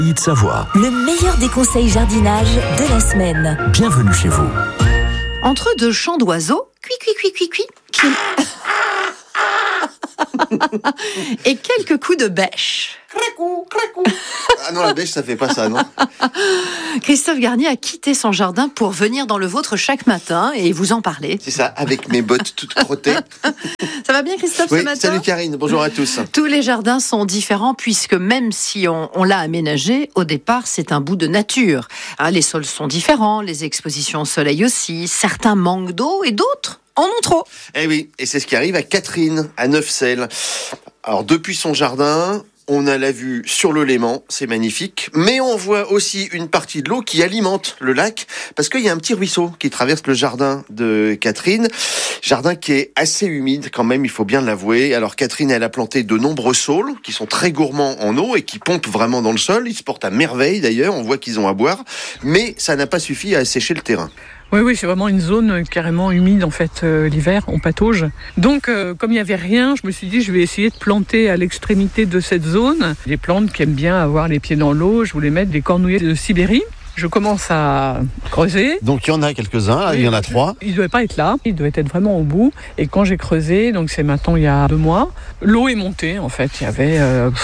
Pays de Savoie. Le meilleur des conseils jardinage de la semaine. Bienvenue chez vous. Entre deux chants d'oiseaux, cuit, et quelques coups de bêche. Cracou. Ah non, la bêche, ça fait pas ça, non? Christophe Garnier a quitté son jardin pour venir dans le vôtre chaque matin et vous en parler. C'est ça, avec mes bottes toutes crottées. Ça va bien, Christophe, Oui, ce matin? salut Karine, bonjour à tous. Tous les jardins sont différents puisque même si on l'a aménagé, au départ, c'est un bout de nature. Les sols sont différents, les expositions au soleil aussi. Certains manquent d'eau et d'autres en ont trop. Eh oui, et c'est ce qui arrive à Catherine, à Neufcelles. Alors, depuis son jardin, on a la vue sur le Léman, c'est magnifique, mais on voit aussi une partie de l'eau qui alimente le lac, parce qu'il y a un petit ruisseau qui traverse le jardin de Catherine, jardin qui est assez humide quand même, il faut bien l'avouer. Alors Catherine, elle a planté de nombreux saules, qui sont très gourmands en eau et qui pompent vraiment dans le sol, ils se portent à merveille d'ailleurs, on voit qu'ils ont à boire, mais ça n'a pas suffi à assécher le terrain. Oui, c'est vraiment une zone carrément humide en fait l'hiver, on patauge. Donc comme il n'y avait rien, je me suis dit je vais essayer de planter à l'extrémité de cette zone des plantes qui aiment bien avoir les pieds dans l'eau. Je voulais mettre des cornouillers de Sibérie. Je commence à creuser. Donc il y en a quelques-uns, il y en a 3. Il ne devait pas être là, il devait être vraiment au bout. Et quand j'ai creusé, donc c'est maintenant il y a 2 mois, l'eau est montée en fait. Il y avait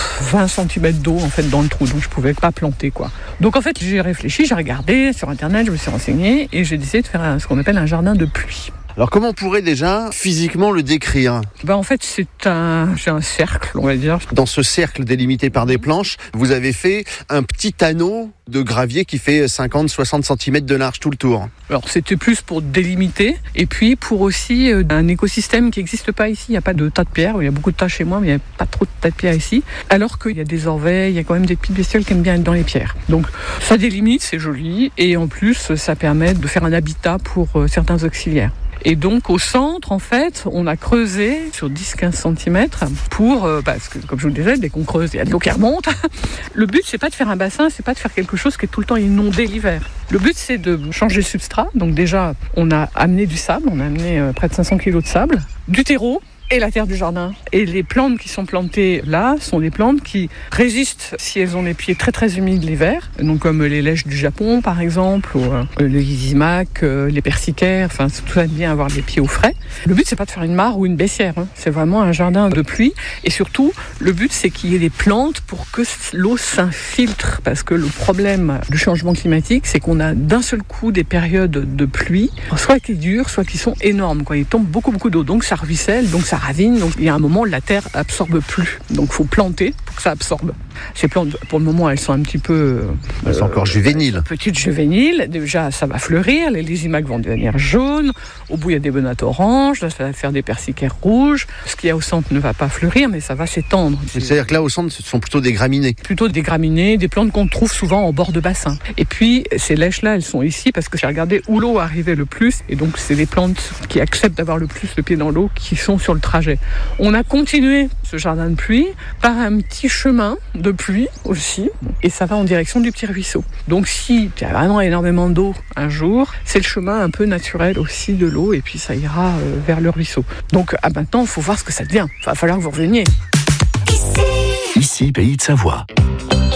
20 cm d'eau en fait dans le trou, donc je ne pouvais pas planter quoi. Donc en fait j'ai réfléchi, j'ai regardé sur internet, je me suis renseignée et j'ai décidé de faire ce qu'on appelle un jardin de pluie. Alors comment on pourrait déjà physiquement le décrire? En fait c'est un cercle on va dire. Dans ce cercle délimité par des planches, vous avez fait un petit anneau de gravier qui fait 50-60 cm de large tout le tour. Alors c'était plus pour délimiter et puis pour aussi un écosystème qui n'existe pas ici. Il n'y a pas de tas de pierres, il y a beaucoup de tas chez moi mais il n'y a pas trop de tas de pierres ici. Alors qu'il y a des orveilles, il y a quand même des petites bestioles qui aiment bien être dans les pierres. Donc ça délimite, c'est joli et en plus ça permet de faire un habitat pour certains auxiliaires. Et donc au centre, en fait, on a creusé sur 10-15 cm pour, parce que comme je vous le disais, dès qu'on creuse, il y a de l'eau qui remonte. Le but, c'est pas de faire un bassin, c'est pas de faire quelque chose qui est tout le temps inondé l'hiver. Le but, c'est de changer le substrat. Donc déjà, on a amené du sable, on a amené près de 500 kg de sable, du terreau, et la terre du jardin. Et les plantes qui sont plantées là sont des plantes qui résistent si elles ont les pieds très très humides l'hiver, donc comme les lèches du Japon par exemple, ou les lysimaques, les persicaires, enfin tout ça aime bien avoir les pieds au frais. Le but c'est pas de faire une mare ou une baissière, c'est vraiment un jardin de pluie et surtout le but c'est qu'il y ait des plantes pour que l'eau s'infiltre parce que le problème du changement climatique c'est qu'on a d'un seul coup des périodes de pluie, soit qui durent, soit qui sont énormes, il tombe beaucoup d'eau, donc ça ruisselle, donc ça ravine, donc il y a un moment où la terre absorbe plus. Donc il faut planter pour que ça absorbe. Ces plantes, pour le moment, elles sont un petit peu... Elles sont encore juvéniles. Petites juvéniles. Déjà, ça va fleurir. Les lysimaques vont devenir jaunes. Au bout, il y a des bonates oranges. Là, ça va faire des persicaires rouges. Ce qu'il y a au centre ne va pas fleurir, mais ça va s'étendre. C'est-à-dire que là, au centre, ce sont plutôt des graminées. Plutôt des graminées, des plantes qu'on trouve souvent en bord de bassin. Et puis, ces lèches-là, elles sont ici parce que j'ai regardé où l'eau arrivait le plus. Et donc, c'est des plantes qui acceptent d'avoir le plus le pied dans l'eau qui sont sur le trajet. On a continué ce jardin de pluie par un petit chemin de pluie aussi, et ça va en direction du petit ruisseau. Donc si il y a vraiment énormément d'eau un jour, c'est le chemin un peu naturel aussi de l'eau, et puis ça ira vers le ruisseau. Donc maintenant, il faut voir ce que ça devient. Il va falloir que vous reveniez. Ici, Pays de Savoie.